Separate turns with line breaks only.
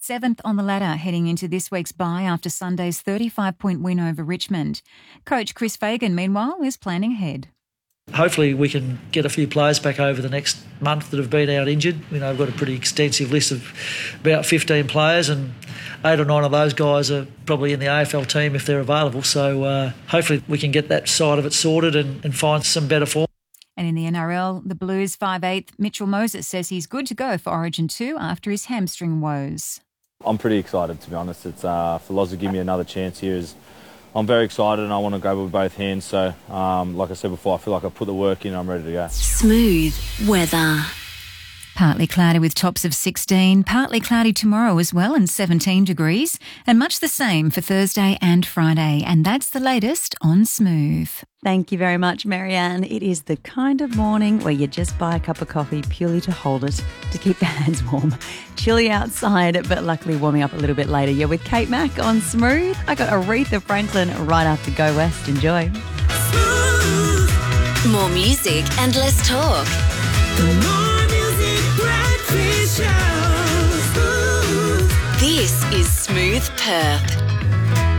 7th on the ladder heading into this week's bye after Sunday's 35-point win over Richmond. Coach Chris Fagan, meanwhile, is planning ahead.
Hopefully we can get a few players back over the next month that have been out injured. I've got a pretty extensive list of about 15 players, and 8 or 9 of those guys are probably in the AFL team if they're available. So hopefully we can get that side of it sorted and find some better form.
And in the NRL, the Blues 5'8" Mitchell Moses says he's good to go for Origin 2 after his hamstring woes.
I'm pretty excited, to be honest. It's for Loz to give me another chance here. I'm very excited and I want to go with both hands. So, like I said before, I feel like I put the work in and I'm ready to go.
Smooth weather.
Partly cloudy with tops of 16, partly cloudy tomorrow as well and 17 degrees, and much the same for Thursday and Friday. And that's the latest on Smooth.
Thank you very much, Marianne. It is the kind of morning where you just buy a cup of coffee purely to hold it, to keep the hands warm. Chilly outside, but luckily warming up a little bit later. You're with Kate Mack on Smooth. I got Aretha Franklin right after Go West. Enjoy.
Smooth. More music and less talk. More music, breakfast show. Smooth. This is Smooth Perth.